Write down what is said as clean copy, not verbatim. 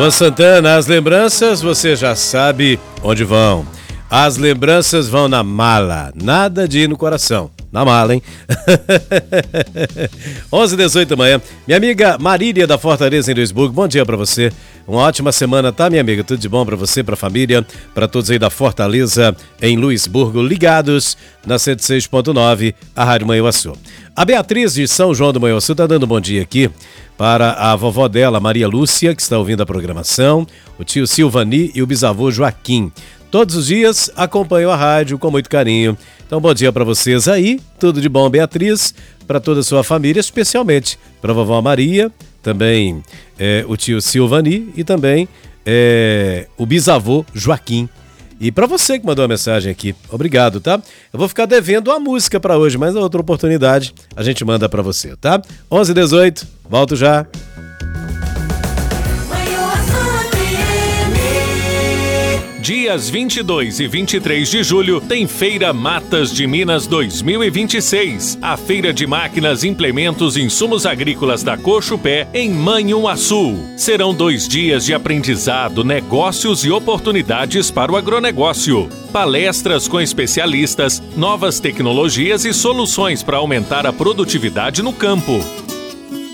Luan Santana, as lembranças você já sabe onde vão. As lembranças vão na mala, nada de ir no coração. Na mala, hein? 11h18 da manhã. Minha amiga Marília da Fortaleza em Luisburgo, bom dia pra você. Uma ótima semana, tá, minha amiga? Tudo de bom pra você, pra família, pra todos aí da Fortaleza em Luisburgo, ligados na 106.9, a Rádio Manhuaçu. A Beatriz de São João do Manhuaçu tá dando um bom dia aqui para a vovó dela, Maria Lúcia, que está ouvindo a programação, o tio Silvani e o bisavô Joaquim. Todos os dias acompanham a rádio com muito carinho. Então, bom dia para vocês aí. Tudo de bom, Beatriz, para toda a sua família, especialmente para a vovó Maria, também o tio Silvani e também o bisavô Joaquim. E para você que mandou a mensagem aqui, obrigado, tá? Eu vou ficar devendo uma música para hoje, mas na outra oportunidade a gente manda para você, tá? 11h18, volto já. Dias 22 e 23 de julho tem Feira Matas de Minas 2026. A Feira de Máquinas, Implementos e Insumos Agrícolas da Cochupé, em Manhuaçu. Serão 2 dias de aprendizado, negócios e oportunidades para o agronegócio. Palestras com especialistas, novas tecnologias e soluções para aumentar a produtividade no campo.